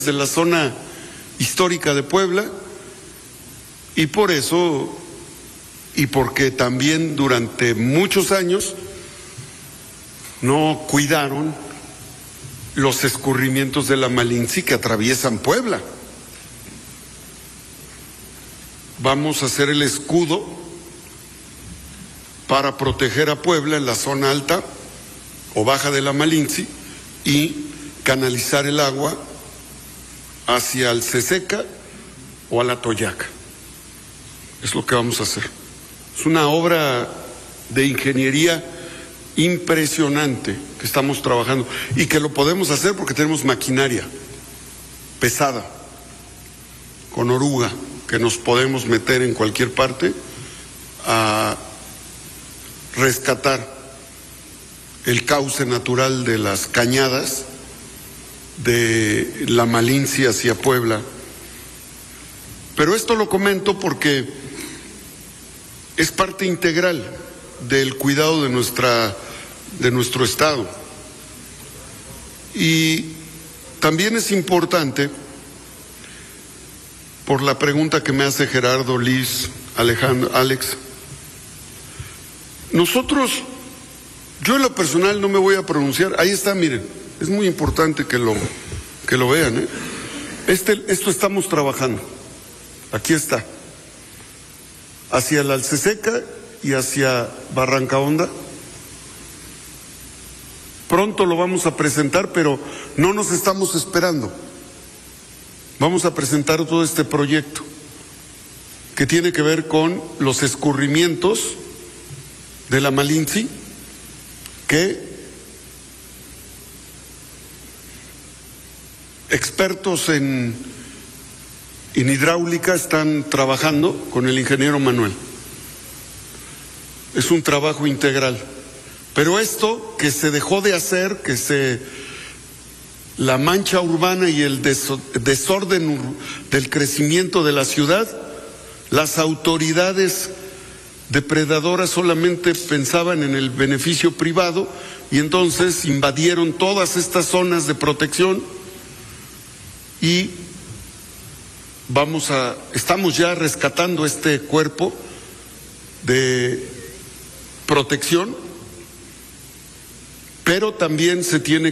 de la zona histórica de Puebla, y por eso, y porque también durante muchos años no cuidaron los escurrimientos de la Malintzí que atraviesan Puebla. Vamos a hacer el escudo para proteger a Puebla en la zona alta o baja de la Malintzí y canalizar el agua hacia el Ceseca o a la Toyaca. Es lo que vamos a hacer. Es una obra de ingeniería impresionante que estamos trabajando y que lo podemos hacer porque tenemos maquinaria pesada, con oruga, que nos podemos meter en cualquier parte a rescatar el cauce natural de las cañadas de la Malintzí hacia Puebla. Pero esto lo comento porque es parte integral del cuidado de nuestro estado. Y también es importante, por la pregunta que me hace Gerardo, Liz, Alejandro, Alex, nosotros, yo en lo personal no me voy a pronunciar, ahí está, miren, es muy importante que lo vean, ¿eh? Esto estamos trabajando, aquí está, hacia la Alceseca y hacia Barranca Honda. Pronto lo vamos a presentar, pero no nos estamos esperando. Vamos a presentar todo este proyecto que tiene que ver con los escurrimientos de la Malintzí, que expertos en hidráulica están trabajando con el ingeniero Manuel. Es un trabajo integral. Pero esto que se dejó de hacer, la mancha urbana y el desorden del crecimiento de la ciudad, las autoridades depredadoras solamente pensaban en el beneficio privado y entonces invadieron todas estas zonas de protección y estamos ya rescatando este cuerpo de protección, pero también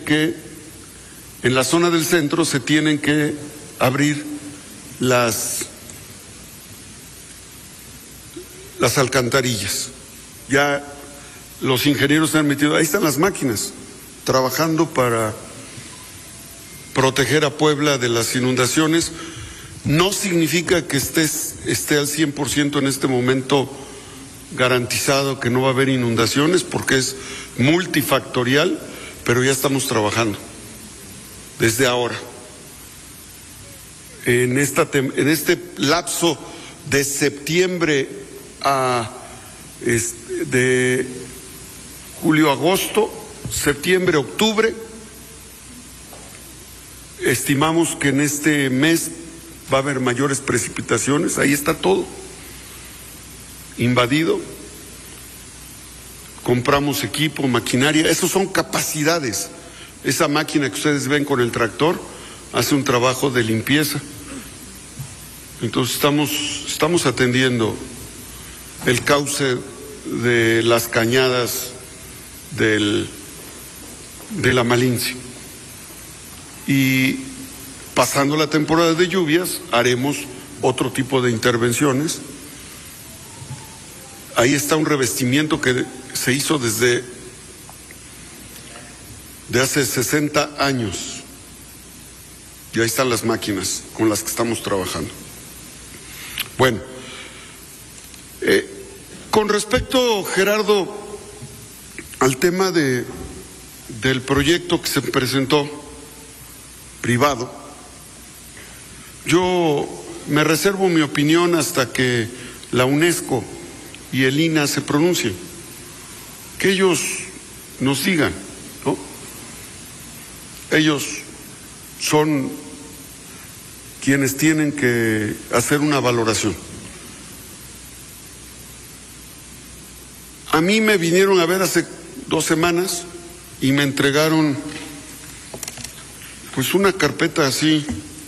en la zona del centro se tienen que abrir las alcantarillas. Ya los ingenieros se han metido, ahí están las máquinas, trabajando para proteger a Puebla de las inundaciones. No significa que esté al 100% en este momento garantizado que no va a haber inundaciones, porque es multifactorial, pero ya estamos trabajando desde ahora. En este lapso de septiembre de julio, agosto, septiembre, octubre, estimamos que en este mes va a haber mayores precipitaciones. Ahí está todo invadido. Compramos equipo, maquinaria, esos son capacidades. Esa máquina que ustedes ven con el tractor hace un trabajo de limpieza. Entonces estamos atendiendo el cauce de las cañadas de la Malintzí. Y pasando la temporada de lluvias haremos otro tipo de intervenciones. Ahí está un revestimiento que se hizo de hace 60 años. Y ahí están las máquinas con las que estamos trabajando. Bueno, con respecto, Gerardo, al tema del proyecto que se presentó privado, yo me reservo mi opinión hasta que la UNESCO y el INAH se pronuncien, que ellos nos digan, ¿no? Ellos son quienes tienen que hacer una valoración. A mí me vinieron a ver hace 2 semanas y me entregaron pues una carpeta así